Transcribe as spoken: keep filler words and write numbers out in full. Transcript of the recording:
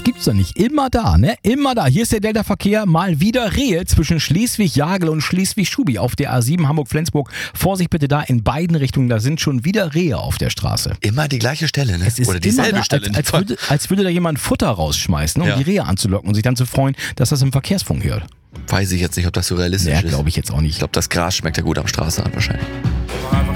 gibt's doch nicht. Immer da, ne? Immer da. Hier ist der Delta-Verkehr. Mal wieder Rehe zwischen Schleswig-Jagel und Schleswig-Schubi auf der A sieben Hamburg-Flensburg. Vorsicht bitte da in beiden Richtungen. Da sind schon wieder Rehe auf der Straße. Immer die gleiche Stelle, ne? Es ist Oder dieselbe immer da, Stelle. als, als, würde, als würde da jemand Futter rausschmeißen, um Ja. die Rehe anzulocken und sich dann zu freuen, dass das im Verkehrsfunk hört. Weiß ich jetzt nicht, ob das so realistisch Ja, ist. glaube ich jetzt auch nicht. Ich glaube, das Gras schmeckt ja gut am Straßenrand wahrscheinlich.